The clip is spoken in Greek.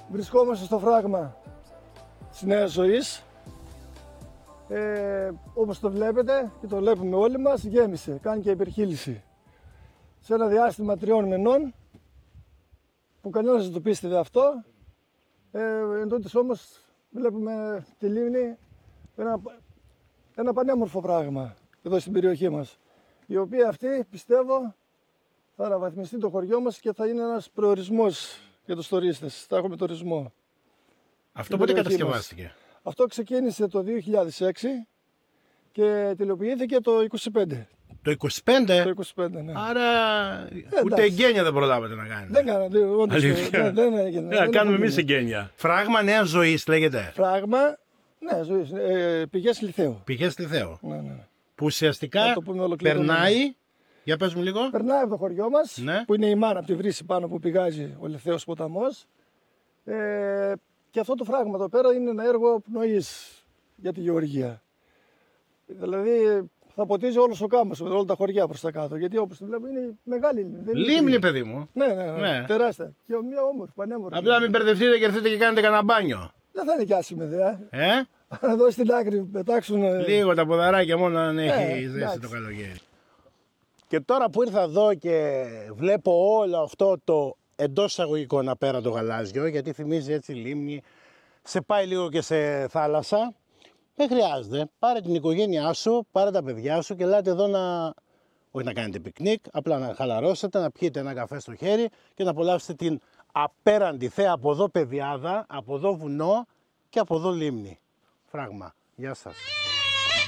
Βρισκόμαστε στο φράγμα της Νέας Ζωής. Όπως το βλέπετε και το βλέπουμε όλοι μας, γέμισε, κάνει και υπερχείληση. Σε ένα διάστημα 3 μηνών, που κανένας δεν το πίστευε αυτό, εν τούτης όμως βλέπουμε τη λίμνη, ένα πανέμορφο πράγμα εδώ στην περιοχή μας, η οποία αυτή πιστεύω θα αναβαθμιστεί το χωριό μας και θα είναι ένας προορισμός για τους τουρίστες. Θα έχουμε τουρισμό. Αυτό πότε κατασκευάστηκε? Αυτό ξεκίνησε το 2006 και τελειοποιήθηκε το 2025. Το 25? Το 25, ναι. Άρα ούτε εγγένεια δεν προλάβατε να κάνετε. Δεν κάνατε, όντως. Δεν έγινε. Να κάνουμε εμείς εγγένεια. Φράγμα Νέας Ζωής λέγεται. Φράγμα Νέας Ζωής. Πηγές Λιθαίου. Πηγές Λιθαίου. Ναι. Που ουσιαστικά περνάει. Για πες μου λίγο. Περνάει από το χωριό μας, ναι, που είναι η μάνα από τη βρύση πάνω που πηγάζει ο Λιθαίος ποταμός. Και αυτό το φράγμα εδώ πέρα είναι ένα έργο πνοής για τη γεωργία. Δηλαδή θα ποτίζει όλος ο κάμπος με όλα τα χωριά προς τα κάτω. Γιατί όπως το βλέπω είναι μεγάλη λίμνη. Λίμνη, παιδί μου. Ναι, τεράστια. Και μια όμορφη, πανέμορφη. Απλά μην μπερδευτείτε και έρθετε και κάνετε κανένα μπάνιο. Δεν θα είναι κι άσχημη ιδέα. Εδώ στην άκρη πετάξουν. Λίγο τα ποδαράκια μόνο αν έχει ζέστη το καλοκαίρι. Και τώρα που ήρθα εδώ και βλέπω όλο αυτό το εντός εισαγωγικών απέραντο γαλάζιο, γιατί θυμίζει έτσι λίμνη, σε πάει λίγο και σε θάλασσα, δεν χρειάζεται. Πάρε την οικογένειά σου, πάρε τα παιδιά σου και ελάτε εδώ όχι να κάνετε πικνίκ, απλά να χαλαρώσετε, να πιείτε ένα καφέ στο χέρι και να απολαύσετε την απέραντη θέα, από εδώ πεδιάδα, από εδώ βουνό και από εδώ λίμνη. Φράγμα. Γεια σας.